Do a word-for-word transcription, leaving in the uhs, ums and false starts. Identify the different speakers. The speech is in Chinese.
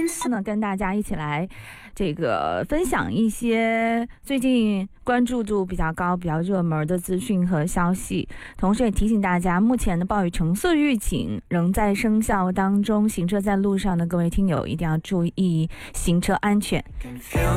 Speaker 1: 次呢，跟大家一起来这个分享一些最近关注度比较高、比较热门的资讯和消息，同时也提醒大家，目前的暴雨橙色预警仍在生效当中，行车在路上的各位听友一定要注意行车安全。